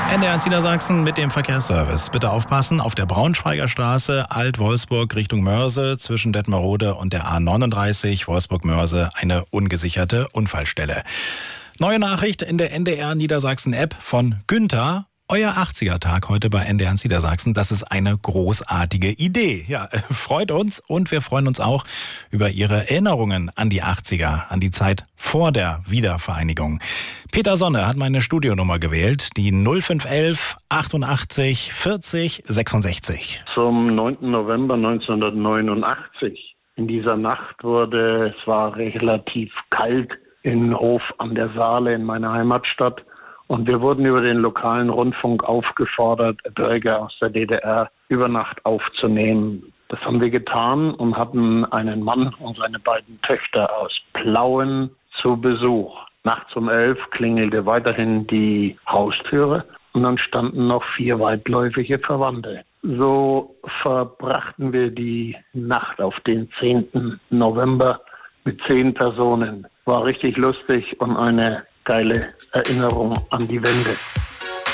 NDR Niedersachsen mit dem Verkehrsservice. Bitte aufpassen, auf der Braunschweiger Straße, Alt-Wolfsburg Richtung Mörse, zwischen Detmerode und der A39, Wolfsburg-Mörse, eine ungesicherte Unfallstelle. Neue Nachricht in der NDR Niedersachsen-App von Günther. Euer 80er-Tag heute bei NDR Niedersachsen, das ist eine großartige Idee. Ja, freut uns und wir freuen uns auch über Ihre Erinnerungen an die 80er, an die Zeit vor der Wiedervereinigung. Peter Sonne hat meine Studionummer gewählt, die 0511 88 40 66. Zum 9. November 1989. In dieser Nacht es war relativ kalt in Hof an der Saale in meiner Heimatstadt. Und wir wurden über den lokalen Rundfunk aufgefordert, Bürger aus der DDR über Nacht aufzunehmen. Das haben wir getan und hatten einen Mann und seine beiden Töchter aus Plauen zu Besuch. Nachts um 11 klingelte weiterhin die Haustüre und dann standen noch 4 weitläufige Verwandte. So verbrachten wir die Nacht auf den 10. November mit 10 Personen. War richtig lustig und eine geile Erinnerung an die Wende.